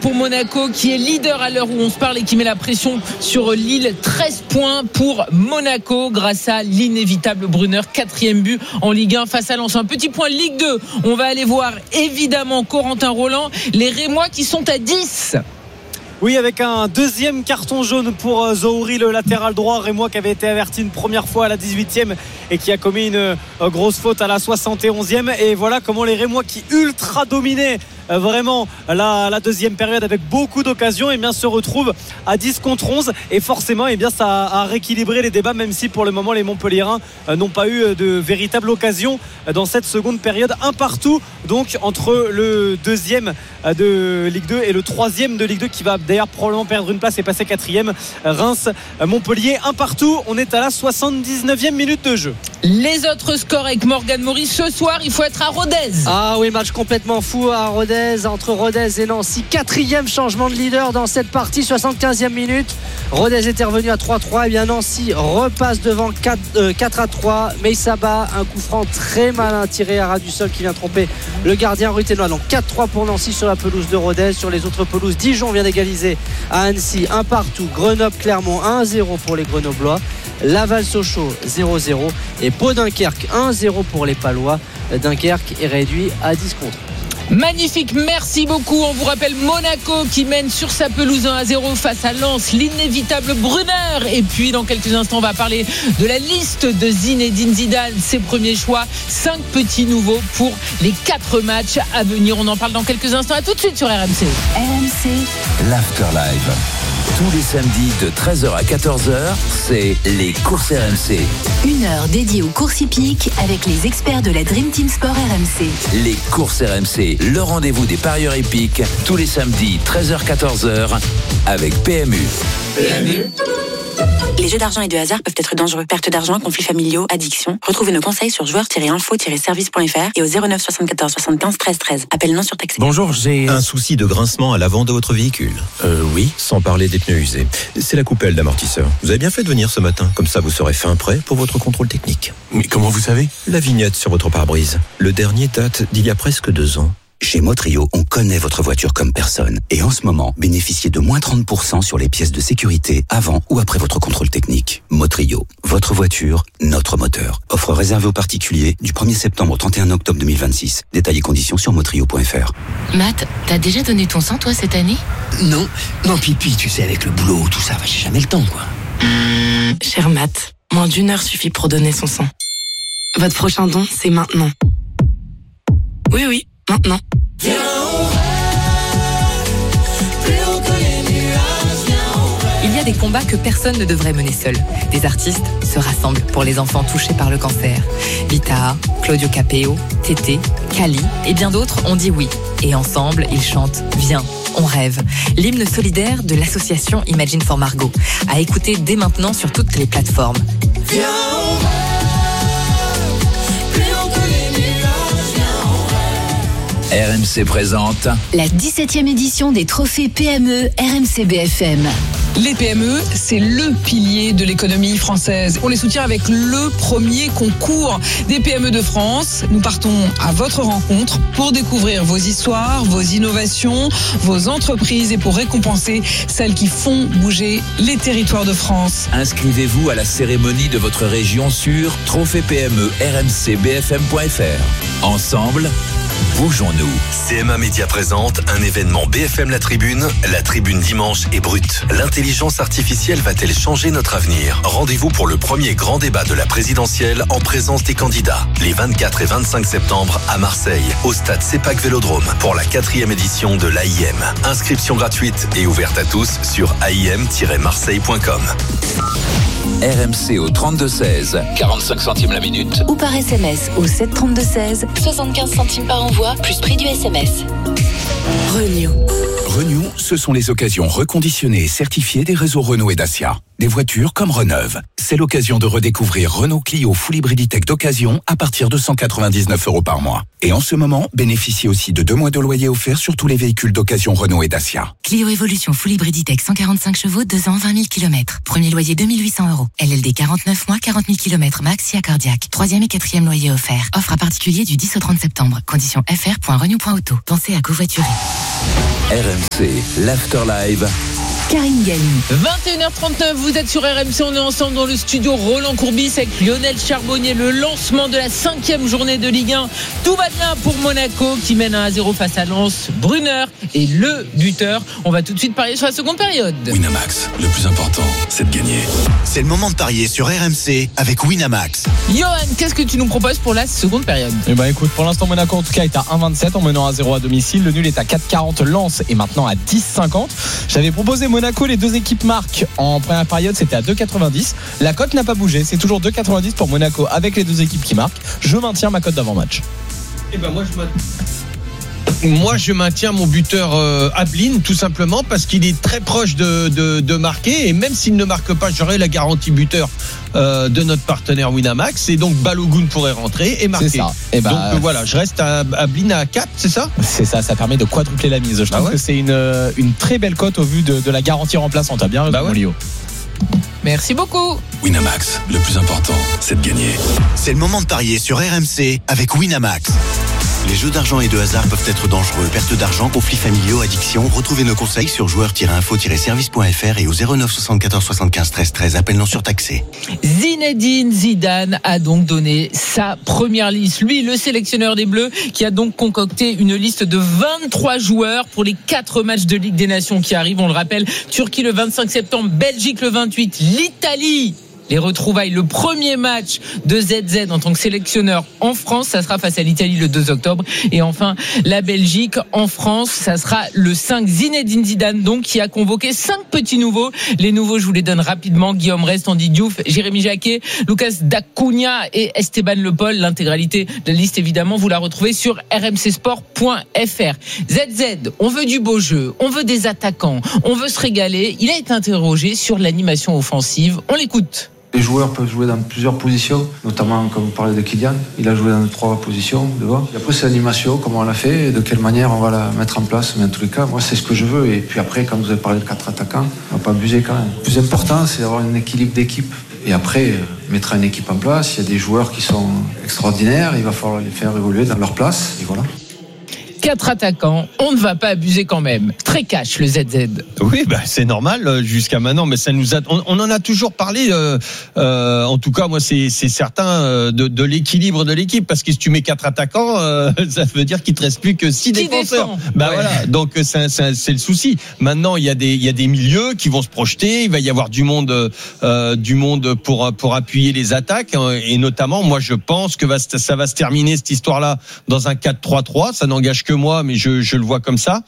pour Monaco qui est leader à l'heure où on se parle et qui met la pression sur Lille. 13 points pour Monaco grâce à l'inévitable Brunner, 4e but en Ligue 1 face à Lens. Un petit point Ligue 2, on va aller voir évidemment Corentin Roland, les Rémois qui sont à 10. Oui, avec un deuxième carton jaune pour Zohri, le latéral droit rémois qui avait été averti une première fois à la 18e et qui a commis une grosse faute à la 71e. Et voilà comment les Rémois qui ultra dominaient vraiment la deuxième période avec beaucoup d'occasions et bien se retrouvent à 10 contre 11 et forcément et bien ça a rééquilibré les débats, même si pour le moment les Montpelliérains n'ont pas eu de véritable occasion dans cette seconde période. Un partout donc entre le deuxième de Ligue 2 et le troisième de Ligue 2 qui va d'ailleurs probablement perdre une place et passer 4e. Reims Montpellier, un partout, on est à la 79e minute de jeu. Les autres scores avec Morgan Maurice ce soir, il faut être à Rodez. Ah oui, match complètement fou à Rodez, entre Rodez et Nancy. 4e changement de leader dans cette partie, 75e minute. Rodez était revenu à 3-3, et bien Nancy repasse devant 4-3. Meissaba, un coup franc très malin tiré à ras du sol qui vient tromper le gardien ruténois. Donc 4-3 pour Nancy sur la pelouse de Rodez. Sur les autres pelouses, Dijon vient d'égaliser à Annecy, un partout. Grenoble-Clermont 1-0 pour les Grenoblois. Laval-Sochaux 0-0 et Pau-Dunkerque 1-0 pour les Palois. Dunkerque est réduit à 10 contre. Magnifique, merci beaucoup. On vous rappelle Monaco qui mène sur sa pelouse 1-0 face à Lens, l'inévitable Brunner. Et puis dans quelques instants on va parler de la liste de Zinedine Zidane, ses premiers choix, 5 petits nouveaux pour les 4 matchs à venir. On en parle dans quelques instants. À tout de suite sur RMC. RMC l'Afterlive. Tous les samedis de 13h à 14h, c'est les courses RMC. Une heure dédiée aux courses hippiques avec les experts de la Dream Team Sport RMC. Les courses RMC, le rendez-vous des parieurs hippiques, tous les samedis 13h-14h avec PMU. Les jeux d'argent et de hasard peuvent être dangereux. Perte d'argent, conflits familiaux, addiction. Retrouvez nos conseils sur joueurs-info-service.fr et au 09 74 75 13 13. Appel non surtaxé. Bonjour, j'ai un souci de grincement à l'avant de votre véhicule. Oui. Sans parler des pneus usés. C'est la coupelle d'amortisseur. Vous avez bien fait de venir ce matin. Comme ça, vous serez fin prêt pour votre contrôle technique. Mais comment vous savez ? La vignette sur votre pare-brise. Le dernier date d'il y a presque 2 ans. Chez Motrio, on connaît votre voiture comme personne. Et en ce moment, bénéficiez de moins 30% sur les pièces de sécurité avant ou après votre contrôle technique. Motrio, votre voiture, notre moteur. Offre réservée aux particuliers du 1er septembre au 31 octobre 2026. Détails et conditions sur motrio.fr. Matt, t'as déjà donné ton sang, toi, cette année ? Non, pipi, tu sais, avec le boulot, tout ça, j'ai jamais le temps, quoi. Cher Matt, moins d'1 heure suffit pour donner son sang. Votre prochain don, c'est maintenant. Oui, maintenant. Il y a des combats que personne ne devrait mener seul. Des artistes se rassemblent pour les enfants touchés par le cancer. Vita, Claudio Capeo, Tété, Kali et bien d'autres ont dit oui. Et ensemble, ils chantent « Viens, on rêve ». L'hymne solidaire de l'association Imagine for Margot. À écouter dès maintenant sur toutes les plateformes. Viens, on rêve. RMC présente la 17e édition des trophées PME RMC BFM. Les PME, c'est le pilier de l'économie française. On les soutient avec le premier concours des PME de France. Nous partons à votre rencontre pour découvrir vos histoires, vos innovations, vos entreprises et pour récompenser celles qui font bouger les territoires de France. Inscrivez-vous à la cérémonie de votre région sur trophée-PME-RMC-BFM.fr. Ensemble, bougeons-nous. CMA Média présente un événement BFM La Tribune dimanche est brute. L'intelligence artificielle va-t-elle changer notre avenir ? Rendez-vous pour le premier grand débat de la présidentielle en présence des candidats. Les 24 et 25 septembre à Marseille, au stade CEPAC Vélodrome, pour la 4e édition de l'AIM. Inscription gratuite et ouverte à tous sur aim-marseille.com. RMC au 32-16, 45 centimes la minute. Ou par SMS au 732-16, 75 centimes par envoi, plus prix du SMS. Renew. Renew, ce sont les occasions reconditionnées et certifiées des réseaux Renault et Dacia. des voitures comme Reneuve. C'est l'occasion de redécouvrir Renault Clio Full Hybrid E-Tech d'occasion à partir de 199 € par mois. Et en ce moment, bénéficiez aussi de 2 mois de loyer offerts sur tous les véhicules d'occasion Renault et Dacia. Clio Evolution Full Hybrid E-Tech 145 chevaux, 2 ans, 20 000 km. Premier loyer 2 800 €. LLD 49 mois, 40 000 km max, si accordiaque. 3e et 4e loyer offert. Offre à particulier du 10 au 30 septembre. Conditions fr.renew.auto. Pensez à covoiturer. RMC, l'Afterlive. Karine Galli. 21h39, vous êtes sur RMC, on est ensemble dans le studio Roland Courbis avec Lionel Charbonnier, le lancement de la 5e journée de Ligue 1. Tout va bien pour Monaco qui mène 1-0 face à Lens. Brunner est le buteur. On va tout de suite parier sur la seconde période. Winamax, le plus important, c'est de gagner. C'est le moment de parier sur RMC avec Winamax. Johan, qu'est-ce que tu nous proposes pour la seconde période? Eh ben écoute, pour l'instant Monaco en tout cas est à 1,27 en menant à 0 à domicile. Le nul est à 4,40. Lens est maintenant à 10,50. J'avais proposé Monaco, les deux équipes marquent en première période, c'était à 2,90. La cote n'a pas bougé, c'est toujours 2,90 pour Monaco avec les deux équipes qui marquent. Je maintiens ma cote d'avant-match. Eh ben moi je maintiens mon buteur Ablin, tout simplement parce qu'il est très proche de marquer, et même s'il ne marque pas, j'aurai la garantie buteur de notre partenaire Winamax, et donc Balogun pourrait rentrer et marquer. C'est ça. Et donc voilà, je reste à Ablin à 4, c'est ça? C'est ça, ça permet de quadrupler la mise. Je trouve que c'est une très belle cote au vu de la garantie remplaçante. T'as bien raison, Lio. Merci beaucoup. Winamax, le plus important, c'est de gagner. C'est le moment de parier sur RMC avec Winamax. Les jeux d'argent et de hasard peuvent être dangereux. Perte d'argent, conflits familiaux, addiction. Retrouvez nos conseils sur joueurs-info-service.fr et au 09 74 75 13 13. Appel non surtaxé. Zinedine Zidane a donc donné sa première liste. Lui, le sélectionneur des Bleus, qui a donc concocté une liste de 23 joueurs pour les 4 matchs de Ligue des Nations qui arrivent. On le rappelle, Turquie le 25 septembre, Belgique le 28, l'Italie. Les retrouvailles, le premier match de ZZ en tant que sélectionneur en France, ça sera face à l'Italie le 2 octobre. Et enfin, la Belgique en France, ça sera le 5. Zinedine Zidane, donc, qui a convoqué 5 petits nouveaux. Les nouveaux, je vous les donne rapidement. Guillaume Rest, Andy Diouf, Jérémy Jacquet, Lucas Dacunia et Esteban Le Pol. L'intégralité de la liste, évidemment, vous la retrouvez sur rmcsport.fr. ZZ, on veut du beau jeu, on veut des attaquants, on veut se régaler. Il a été interrogé sur l'animation offensive. On l'écoute. Les joueurs peuvent jouer dans plusieurs positions, notamment comme vous parlez de Kylian, il a joué dans 3 positions devant. Et après c'est l'animation, comment on l'a fait et de quelle manière on va la mettre en place. Mais en tous les cas, moi c'est ce que je veux. Et puis après, quand vous avez parlé de 4 attaquants, on va pas abuser quand même. Le plus important, c'est d'avoir un équilibre d'équipe. Et après, mettre une équipe en place, il y a des joueurs qui sont extraordinaires, il va falloir les faire évoluer dans leur place. Et voilà. 4 attaquants, on ne va pas abuser quand même. Très cash le ZZ. Oui, c'est normal jusqu'à maintenant, mais ça nous a. On en a toujours parlé. En tout cas, moi, c'est certain de l'équilibre de l'équipe, parce que si tu mets 4 attaquants, ça veut dire qu'il te reste plus que 6 défenseurs. Voilà. Donc c'est le souci. Maintenant, il y a des milieux qui vont se projeter. Il va y avoir du monde pour appuyer les attaques, et notamment, moi, je pense que ça va se terminer cette histoire-là dans un 4-3-3. Ça n'engage que moi, mais je le vois comme ça.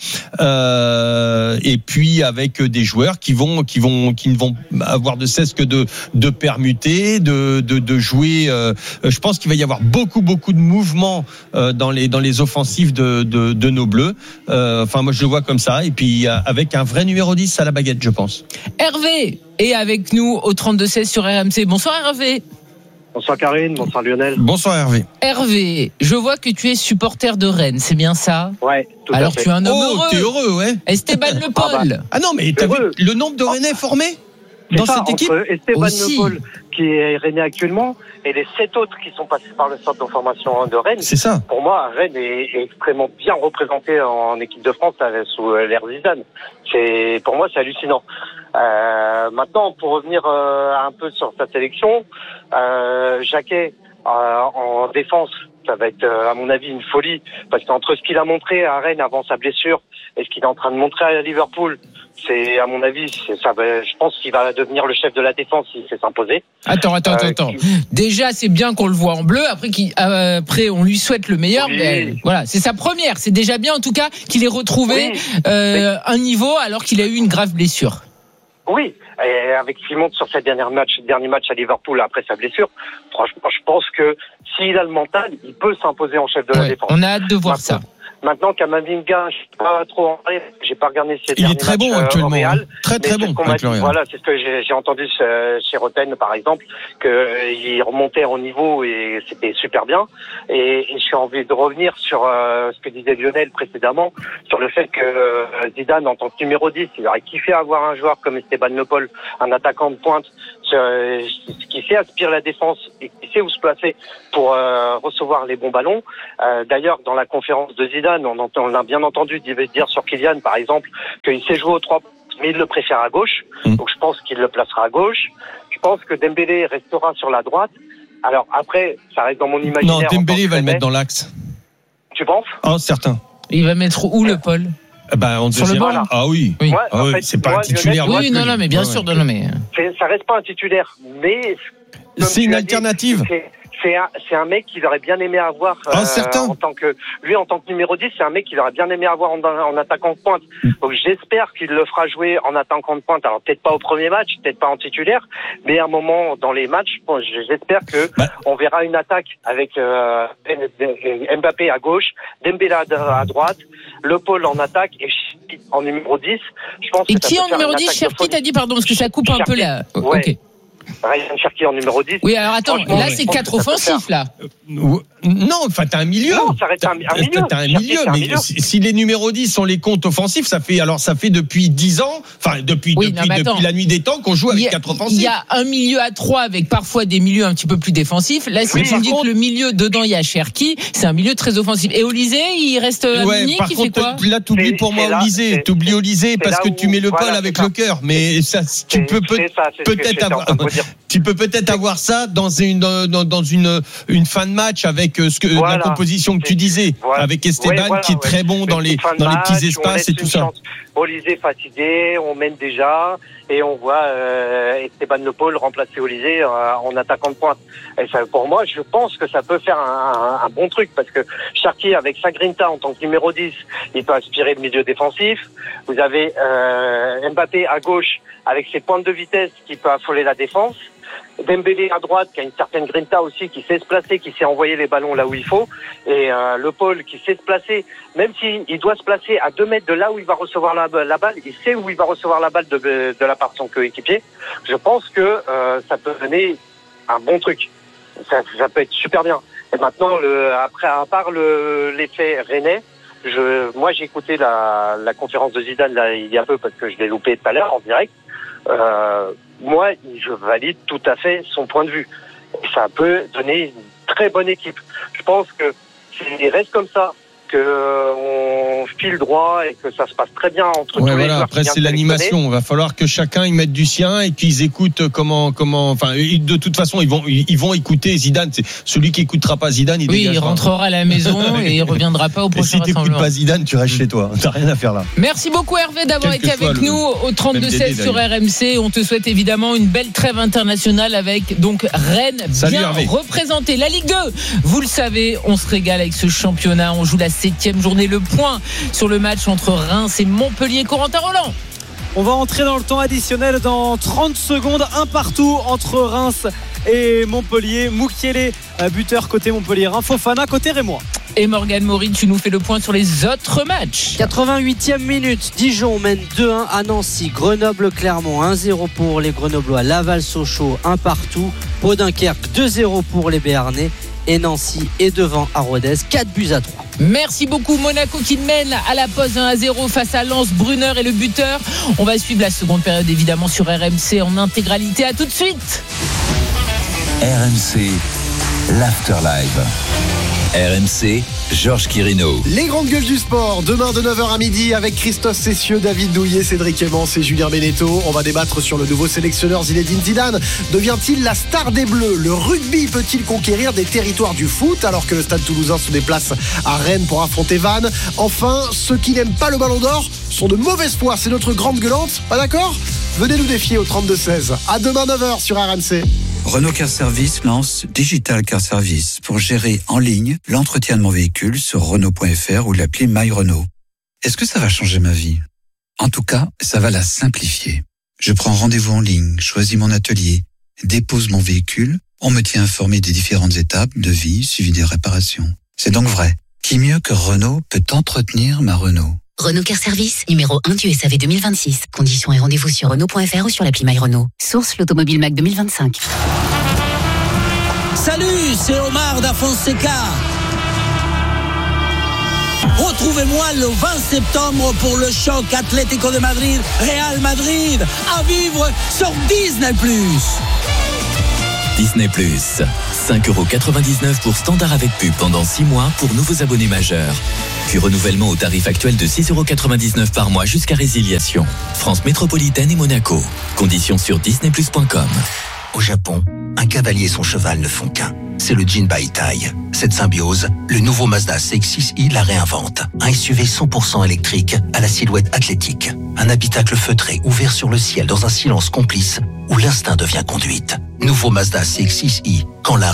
Et puis avec des joueurs qui ne vont avoir de cesse que de permuter, de jouer. Je pense qu'il va y avoir beaucoup de mouvements dans les offensives de nos Bleus. Enfin, moi je le vois comme ça. Et puis avec un vrai numéro 10 à la baguette, je pense. Hervé est avec nous au 32-16 sur RMC. Bonsoir Hervé. Bonsoir Karine, bonsoir Lionel. Bonsoir Hervé. Hervé, je vois que tu es supporter de Rennes, c'est bien ça? Ouais, tout Alors à fait. tu es un homme heureux. T'es heureux, ouais. Esteban Le Pol. Ah non, mais t'as vu le nombre de Rennais formés dans cette équipe? Esteban Le Pol, qui est Rennais actuellement, et les 7 autres qui sont passés par le centre de formation de Rennes. C'est ça. Pour moi, Rennes est extrêmement bien représenté en équipe de France sous l'ère Zidane. Pour moi, c'est hallucinant. Maintenant, pour revenir un peu sur sa sélection, Jacquet en défense, ça va être à mon avis une folie, parce qu'entre ce qu'il a montré à Rennes avant sa blessure et ce qu'il est en train de montrer à Liverpool, c'est à mon avis, je pense qu'il va devenir le chef de la défense s'il sait s'imposer. Attends. Déjà, c'est bien qu'on le voit en bleu. Après, on lui souhaite le meilleur. Oui. Mais voilà, c'est sa première. C'est déjà bien en tout cas qu'il ait retrouvé un niveau alors qu'il a eu une grave blessure. Oui, et avec ce qu'il montre sur ses dernier match à Liverpool après sa blessure, franchement, je pense que s'il a le mental, il peut s'imposer en chef de la défense. On a hâte de voir ça. Maintenant, Kamavinga, je suis pas trop en rêve. J'ai pas regardé ses Il est très bon actuellement. Real, très bon avec le Real. Voilà, c'est ce que j'ai entendu chez Roten, par exemple, qu'il remontait en niveau et c'était super bien. Et j'ai envie de revenir sur ce que disait Lionel précédemment, sur le fait que Zidane, en tant que numéro 10, il aurait kiffé avoir un joueur comme Esteban Le Pol, un attaquant de pointe, qui sait aspirer la défense et qui sait où se placer pour recevoir les bons ballons. D'ailleurs, dans la conférence de Zidane, on a bien entendu dire sur Kylian, par exemple, qu'il sait jouer aux 3, mais il le préfère à gauche. Donc je pense qu'il le placera à gauche. Je pense que Dembélé restera sur la droite. Alors après, ça reste dans mon imaginaire. Non, Dembélé va le mettre dans l'axe. Tu penses ? Oh, certain. Il va mettre où le Paul ? On sur le banc. Voilà. Ah oui. Oui. En fait, c'est pas un titulaire. Oui, non, mais bien sûr, non, mais. Ça reste pas un titulaire, mais. C'est une alternative. C'est un mec qu'il aurait bien aimé avoir en tant que numéro 10, c'est un mec qu'il aurait bien aimé avoir en attaquant de pointe. Donc j'espère qu'il le fera jouer en attaquant de pointe. Alors peut-être pas au premier match, peut-être pas en titulaire, mais à un moment dans les matchs, j'espère que on verra une attaque avec Mbappé à gauche, Dembélé à droite, Le Paul en attaque et en numéro 10. Je pense et qui en numéro 10, Cherki t'as dit, pardon, parce que ça coupe un peu là. Ouais. Ok. Ryan Cherki en numéro 10. Oui, alors attends, là c'est 4 offensifs là. Non, enfin t'as un milieu. Non, ça reste un milieu. T'as un milieu, mais si les numéros 10 sont les comptes offensifs, ça fait depuis 10 ans, enfin depuis la nuit des temps qu'on joue avec 4 offensifs. Il y a un milieu à 3 avec parfois des milieux un petit peu plus défensifs. Là, si tu me dis que le milieu dedans il y a Cherki, c'est un milieu très offensif. Et Olysée, il reste à Mini qui fait quoi ? Là t'oublies pour moi Olysée, t'oublies Olysée parce que tu mets le Paul avec le cœur, mais ça tu peux peut-être avoir. Tu peux peut-être avoir ça dans une fin de match avec la composition que tu disais, avec Esteban qui est très bon dans les petits espaces et tout ça. Olysée fatigué, on mène déjà et on voit Esteban Le Paul remplacer Olysée en attaquant de pointe. Et ça, pour moi, je pense que ça peut faire un bon truc parce que Cherki avec sa grinta en tant que numéro 10, il peut aspirer le milieu défensif. Vous avez Mbappé à gauche avec ses pointes de vitesse qui peut affoler la défense. Dembélé à droite qui a une certaine grinta aussi, qui sait se placer, qui sait envoyer les ballons là où il faut, et Le Paul qui sait se placer, même s'il doit se placer à 2 mètres de là où il va recevoir la balle, il sait où il va recevoir la balle de la part de son coéquipier. Je pense que ça peut donner un bon truc, ça peut être super bien. Et maintenant, après, à part l'effet rennais, moi j'ai écouté la conférence de Zidane là, il y a peu parce que je l'ai loupé tout à l'heure en direct. Moi, je valide tout à fait son point de vue. Ça peut donner une très bonne équipe. Je pense que s'il reste comme ça, qu'on file droit et que ça se passe très bien entre tous les joueurs. Après, c'est l'animation. Il va falloir que chacun y mette du sien et qu'ils écoutent comment. Enfin, de toute façon, ils vont écouter Zidane. C'est celui qui écoutera pas Zidane, il rentrera à la maison et il reviendra pas au prochain rassemblement. Si t'écoutes pas Zidane, tu restes chez toi. T'as rien à faire là. Merci beaucoup Hervé d'avoir été avec nous au 32-16 sur RMC. On te souhaite évidemment une belle trêve internationale avec donc Rennes bien représentée. La Ligue 2, vous le savez, on se régale avec ce championnat. On joue la 7e journée, le point sur le match entre Reims et Montpellier. Corentin Roland. On va entrer dans le temps additionnel dans 30 secondes, un partout entre Reims et Montpellier. Mukiele, buteur côté Montpellier, Fofana côté Rémois. Et Morgane Maury, tu nous fais le point sur les autres matchs. 88e minute, Dijon mène 2-1 à Nancy, Grenoble-Clermont 1-0 pour les Grenoblois, Laval-Sochaux 1 partout, Pau-Dunkerque 2-0 pour les Béarnais et Nancy est devant à Rodez 4-3. Merci beaucoup. Monaco qui mène à la pause 1-0 face à Lens. Brunner est le buteur. On va suivre la seconde période évidemment sur RMC en intégralité. À tout de suite. RMC, l'After Live. RMC, Georges Quirino. Les grandes gueules du sport, demain de 9h à midi avec Christophe Cessieux, David Douillet, Cédric Clément et Julien Beneteau. On va débattre sur le nouveau sélectionneur Zinedine Zidane. Devient-il la star des Bleus ? Le rugby peut-il conquérir des territoires du foot alors que le Stade Toulousain se déplace à Rennes pour affronter Vannes ? Enfin, ceux qui n'aiment pas le Ballon d'Or sont de mauvaise foi. C'est notre grande gueulante, pas d'accord ? Venez nous défier au 32-16. À demain 9h sur RMC. Renault Car Service lance Digital Car Service pour gérer en ligne l'entretien de mon véhicule sur Renault.fr ou l'appli My Renault. Est-ce que ça va changer ma vie ? En tout cas, ça va la simplifier. Je prends rendez-vous en ligne, choisis mon atelier, dépose mon véhicule, on me tient informé des différentes étapes, devis, suivi des réparations. C'est donc vrai. Qui mieux que Renault peut entretenir ma Renault? Renault Care Service, numéro 1 du SAV 2026. Conditions et rendez-vous sur Renault.fr ou sur l'appli My Renault. Source l'Automobile Mac 2025. Salut, c'est Omar da Fonseca. Retrouvez-moi le 20 septembre pour le choc Atlético de Madrid, Real Madrid, à vivre sur Disney+. Disney+, 5,99€ pour standard avec pub pendant 6 mois pour nouveaux abonnés majeurs. Puis renouvellement au tarif actuel de 6,99€ par mois jusqu'à résiliation. France métropolitaine et Monaco. Conditions sur disneyplus.com. Au Japon, un cavalier et son cheval ne font qu'un. C'est le Jinbaitai. Cette symbiose, le nouveau Mazda CX-6i la réinvente. Un SUV 100% électrique à la silhouette athlétique. Un habitacle feutré ouvert sur le ciel dans un silence complice où l'instinct devient conduite. Nouveau Mazda CX-6i, quand la